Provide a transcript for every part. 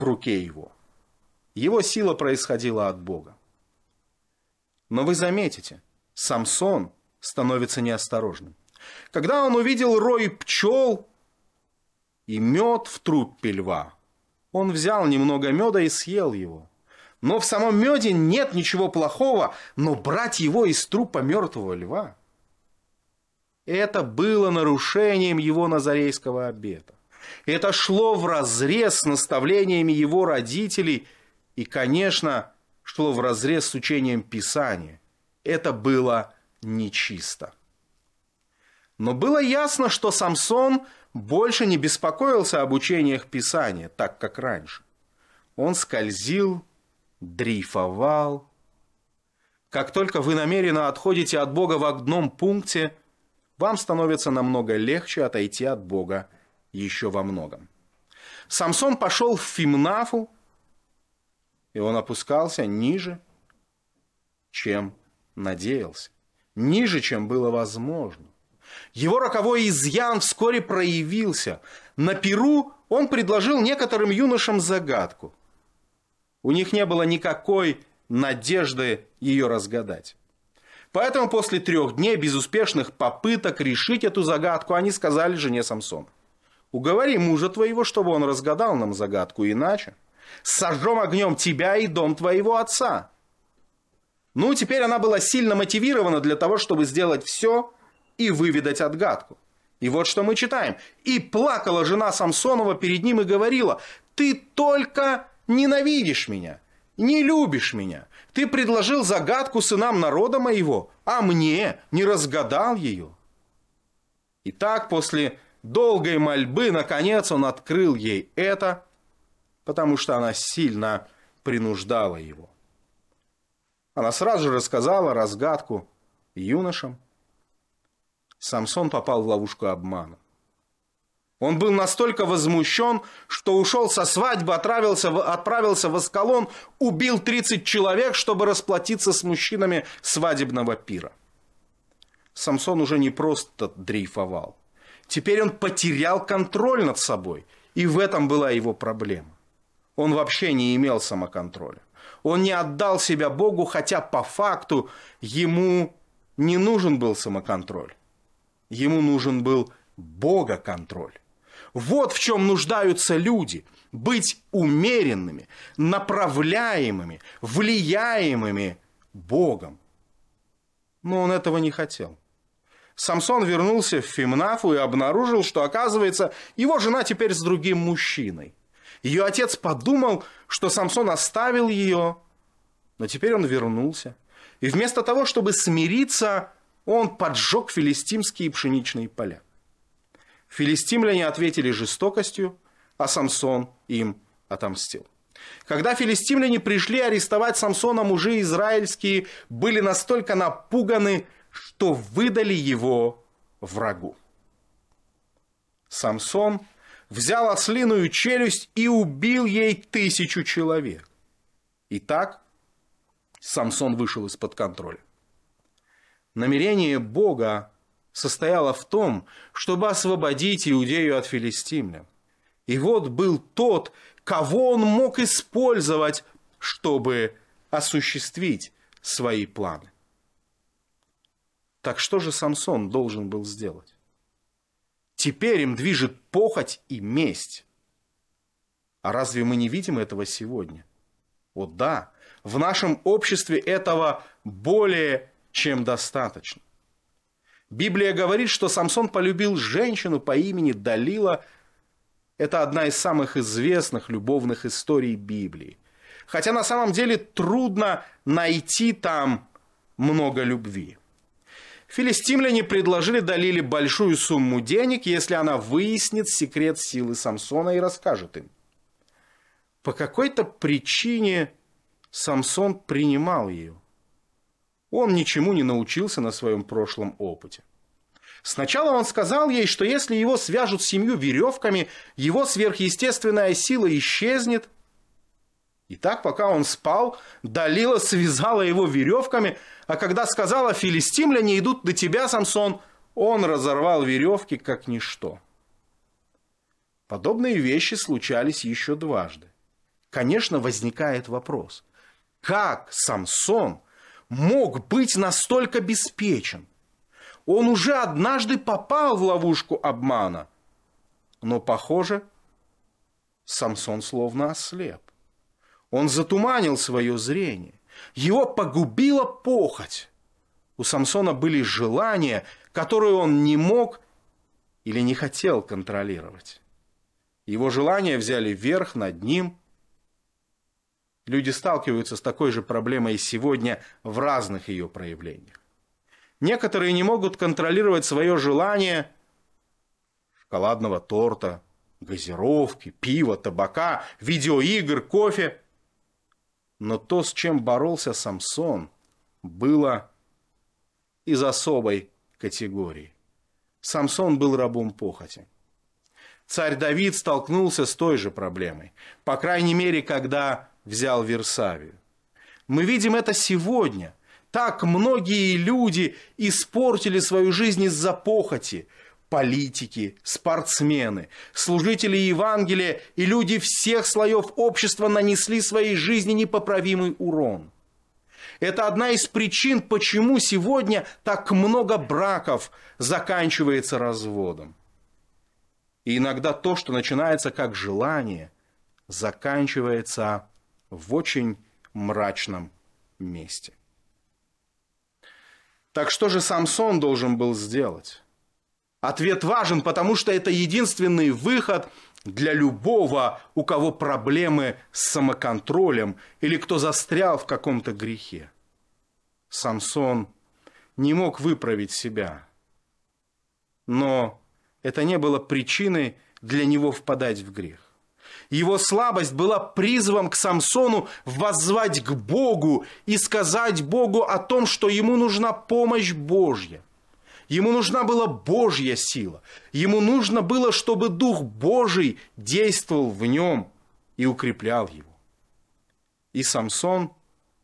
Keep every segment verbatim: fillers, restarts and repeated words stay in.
в руке его. Его сила происходила от Бога. Но вы заметите, Самсон становится неосторожным. Когда он увидел рой пчел и мед в трупе льва, он взял немного меда и съел его. Но в самом меде нет ничего плохого, но брать его из трупа мертвого льва — это было нарушением его назарейского обета. Это шло вразрез с наставлениями его родителей и, конечно, шло вразрез с учением Писания. Это было нечисто. Но было ясно, что Самсон больше не беспокоился об учениях Писания, так как раньше. Он скользил, дрейфовал. Как только вы намеренно отходите от Бога в одном пункте, вам становится намного легче отойти от Бога еще во многом. Самсон пошел в Фимнафу, и он опускался ниже, чем надеялся, ниже, чем было возможно. Его роковой изъян вскоре проявился. На пиру он предложил некоторым юношам загадку. У них не было никакой надежды ее разгадать. Поэтому после трех дней безуспешных попыток решить эту загадку, они сказали жене Самсона: уговори мужа твоего, чтобы он разгадал нам загадку, иначе сожжем огнем тебя и дом твоего отца. Ну, теперь она была сильно мотивирована для того, чтобы сделать все и выведать отгадку. И вот что мы читаем. «И плакала жена Самсонова перед ним и говорила: ты только ненавидишь меня, не любишь меня. Ты предложил загадку сынам народа моего, а мне не разгадал ее». И так после долгой мольбы, наконец, он открыл ей это, потому что она сильно принуждала его. Она сразу же рассказала разгадку юношам. Самсон попал в ловушку обмана. Он был настолько возмущен, что ушел со свадьбы, отправился в, отправился в Аскалон, убил тридцать человек, чтобы расплатиться с мужчинами свадебного пира. Самсон уже не просто дрейфовал. Теперь он потерял контроль над собой. И в этом была его проблема. Он вообще не имел самоконтроля. Он не отдал себя Богу, хотя по факту ему не нужен был самоконтроль. Ему нужен был Богоконтроль. Вот в чем нуждаются люди. Быть умеренными, направляемыми, влияемыми Богом. Но он этого не хотел. Самсон вернулся в Фимнафу и обнаружил, что, оказывается, его жена теперь с другим мужчиной. Ее отец подумал, что Самсон оставил ее, но теперь он вернулся. И вместо того, чтобы смириться, он поджег филистимские пшеничные поля. Филистимляне ответили жестокостью, а Самсон им отомстил. Когда филистимляне пришли арестовать Самсона, мужи израильские были настолько напуганы, что выдали его врагу. Самсон взял ослиную челюсть и убил ей тысячу человек. Итак, Самсон вышел из-под контроля. Намерение Бога состояло в том, чтобы освободить Иудею от филистимлян. И вот был тот, кого он мог использовать, чтобы осуществить свои планы. Так что же Самсон должен был сделать? Теперь им движет похоть и месть. А разве мы не видим этого сегодня? О да, в нашем обществе этого более чем достаточно. Библия говорит, что Самсон полюбил женщину по имени Далила. Это одна из самых известных любовных историй Библии. Хотя на самом деле трудно найти там много любви. Филистимляне предложили Далиле большую сумму денег, если она выяснит секрет силы Самсона и расскажет им. По какой-то причине Самсон принимал ее. Он ничему не научился на своем прошлом опыте. Сначала он сказал ей, что если его свяжут семью веревками, его сверхъестественная сила исчезнет. И так, пока он спал, Далила связала его веревками, а когда сказала: филистимляне идут до тебя, Самсон, он разорвал веревки как ничто. Подобные вещи случались еще дважды. конечно, возникает вопрос, как Самсон мог быть настолько беспечен? Он уже однажды попал в ловушку обмана, но, похоже, Самсон словно ослеп. Он затуманил свое зрение. Его погубила похоть. У Самсона были желания, которые он не мог или не хотел контролировать. Его желания взяли верх над ним. Люди сталкиваются с такой же проблемой сегодня в разных ее проявлениях. Некоторые не могут контролировать свое желание шоколадного торта, газировки, пива, табака, видеоигр, кофе. Но то, с чем боролся Самсон, было из особой категории. Самсон был рабом похоти. Царь Давид столкнулся с той же проблемой, по крайней мере, когда взял Вирсавию. Мы видим это сегодня. Так многие люди испортили свою жизнь из-за похоти. Политики, спортсмены, служители Евангелия и люди всех слоев общества нанесли своей жизни непоправимый урон. Это одна из причин, почему сегодня так много браков заканчивается разводом. И иногда то, что начинается как желание, заканчивается в очень мрачном месте. Так что же Самсон должен был сделать? Ответ важен, потому что это единственный выход для любого, у кого проблемы с самоконтролем или кто застрял в каком-то грехе. Самсон не мог выправить себя, но это не было причиной для него впадать в грех. Его слабость была призывом к Самсону воззвать к Богу и сказать Богу о том, что ему нужна помощь Божья. Ему нужна была Божья сила. Ему нужно было, чтобы Дух Божий действовал в нем и укреплял его. И Самсон,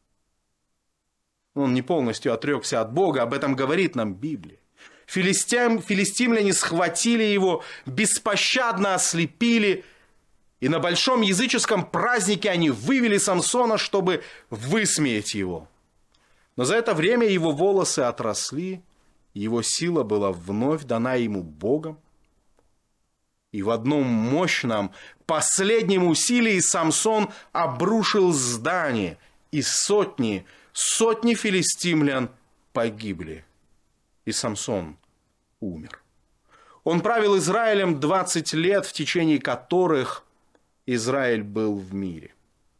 он не полностью отрекся от Бога, об этом говорит нам Библия. Филистим, филистимляне схватили его, беспощадно ослепили, и на большом языческом празднике они вывели Самсона, чтобы высмеять его. Но за это время его волосы отросли, его сила была вновь дана ему Богом. И в одном мощном, последнем усилии Самсон обрушил здание, и сотни, сотни филистимлян погибли. И Самсон умер. Он правил Израилем двадцать лет, в течение которых Израиль был в мире.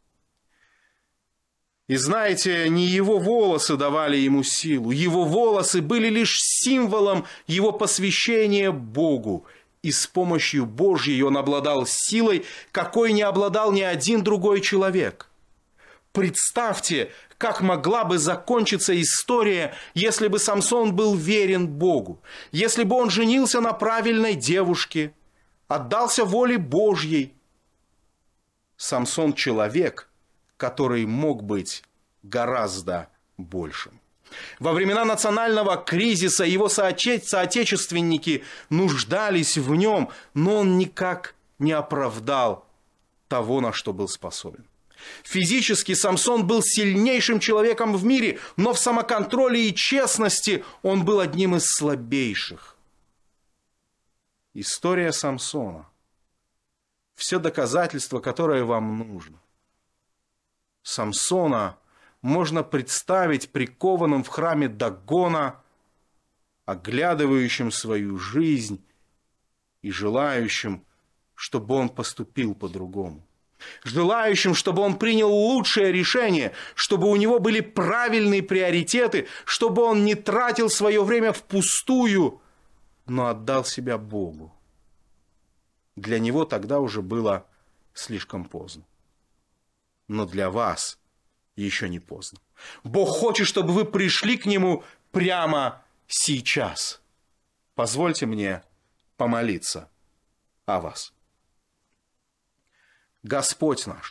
И знаете, не его волосы давали ему силу, его волосы были лишь символом его посвящения Богу. И с помощью Божьей он обладал силой, какой не обладал ни один другой человек. Представьте, как могла бы закончиться история, если бы Самсон был верен Богу, если бы он женился на правильной девушке, отдался воле Божьей. Самсон человек, который мог быть гораздо большим. Во времена национального кризиса его соотече- соотечественники нуждались в нем, но он никак не оправдал того, на что был способен. Физически Самсон был сильнейшим человеком в мире, но в самоконтроле и честности он был одним из слабейших. История Самсона. Все доказательства, которые вам нужно. Самсона можно представить прикованным в храме Дагона, оглядывающим свою жизнь и желающим, чтобы он поступил по-другому. Желающим, чтобы он принял лучшее решение, чтобы у него были правильные приоритеты, чтобы он не тратил свое время впустую, но отдал себя Богу. Для него тогда уже было слишком поздно. Но для вас еще не поздно. Бог хочет, чтобы вы пришли к Нему прямо сейчас. Позвольте мне помолиться о вас. Господь наш,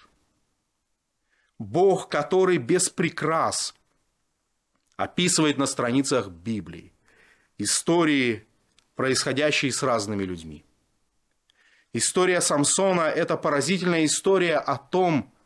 Бог, который без прикрас описывает на страницах Библии истории, происходящие с разными людьми. История Самсона – это поразительная история о том,